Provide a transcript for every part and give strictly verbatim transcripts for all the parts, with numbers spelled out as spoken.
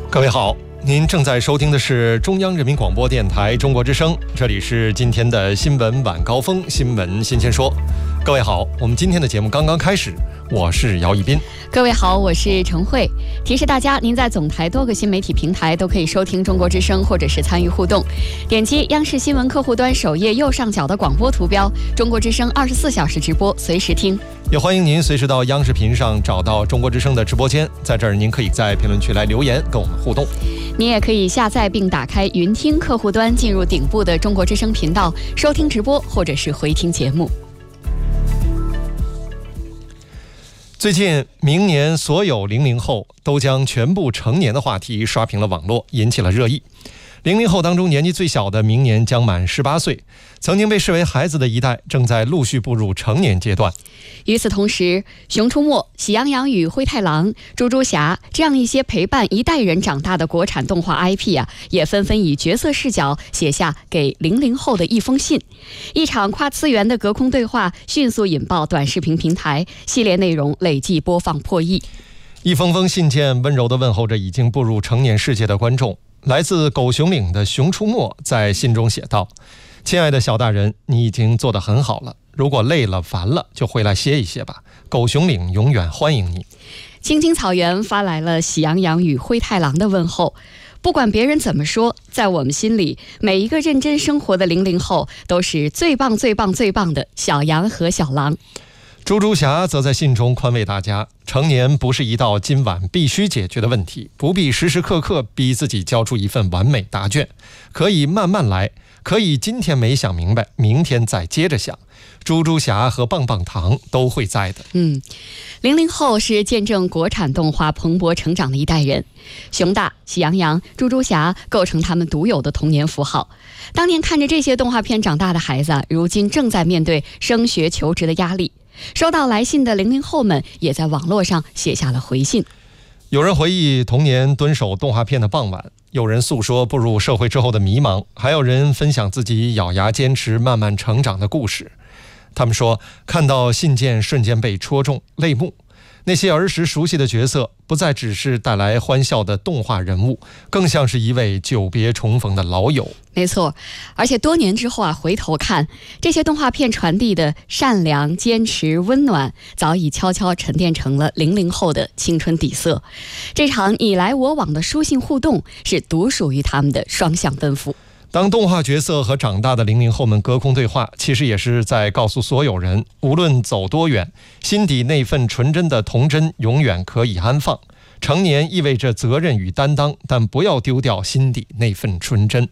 各位好，您正在收听的是中央人民广播电台中国之声，这里是今天的新闻晚高峰，新闻新鲜说。各位好，我们今天的节目刚刚开始，我是姚一斌。 各位好，我是陈慧。提示大家，您在总台多个新媒体平台都可以收听中国之声，或者是参与互动。点击央视新闻客户端首页右上角的广播图标，中国之声二十四小时直播，随时听。 也欢迎您随时到央视频上找到中国之声的直播间，在这儿您可以在评论区来留言跟我们互动。 您也可以下载并打开云听客户端，进入顶部的中国之声频道，收听直播或者是回听节目。 最近，明年所有零零后都将全部成年的话题刷屏了网络，引起了热议。零零后当中年纪最小的明年将满十八岁，曾经被视为孩子的一代正在陆续步入成年阶段。 与此同时，《熊出没》《喜羊羊与灰太狼》《猪猪侠》这样一些陪伴一代人长大的国产动画 I P 啊，也纷纷以角色视角写下给零零后的一封信。一场跨次元的隔空对话迅速引爆短视频平台，系列内容累计播放破亿。 一封封信件温柔地问候着已经步入成年世界的观众。来自狗熊岭的熊出没在信中写道：亲爱的小大人，你已经做得很好了，如果累了烦了就回来歇一歇吧，狗熊岭永远欢迎你。 青青草原发来了喜羊羊与灰太狼的问候。不管别人怎么说，在我们心里，每一个认真生活的零零后都是最棒最棒最棒的小羊和小狼。 猪猪侠则在信中宽慰大家，成年不是一道今晚必须解决的问题，不必时时刻刻逼自己交出一份完美答卷，可以慢慢来，可以今天没想明白，明天再接着想。猪猪侠和棒棒糖都会在的。 嗯，零零后是见证国产动画蓬勃成长的一代人，熊大、喜羊羊、猪猪侠构成他们独有的童年符号。当年看着这些动画片长大的孩子啊，如今正在面对升学求职的压力。收到来信的零零后们也在网络上写下了回信。 有人回忆童年蹲守动画片的傍晚，有人诉说步入社会之后的迷茫，还有人分享自己咬牙坚持慢慢成长的故事。他们说，看到信件瞬间被戳中泪目，那些儿时熟悉的角色不再只是带来欢笑的动画人物，更像是一位久别重逢的老友。 没错，而且多年之后啊，回头看这些动画片传递的善良、坚持、温暖，早已悄悄沉淀成了零零后的青春底色。这场你来我往的书信互动，是独属于他们的双向奔赴。 当动画角色和长大的零零后们隔空对话，其实也是在告诉所有人，无论走多远，心底那份纯真的童真永远可以安放。成年意味着责任与担当，但不要丢掉心底那份纯真。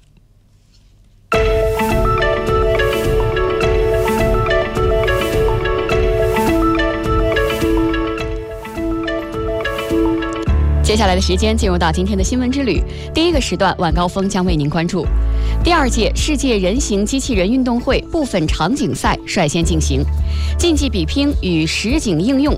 接下来的时间进入到今天的新闻之旅，第一个时段晚高峰将为您关注第二届世界人形机器人运动会部分场景赛率先进行，竞技比拼与实景应用